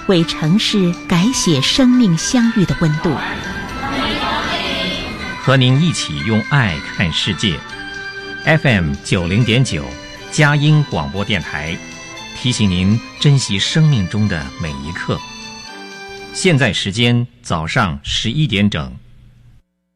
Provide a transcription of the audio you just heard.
为城市改写生命相遇的温度。 和您一起用爱看世界。FM 90.9佳音广播电台提醒您珍惜生命中的每一刻。现在时间早上11点整。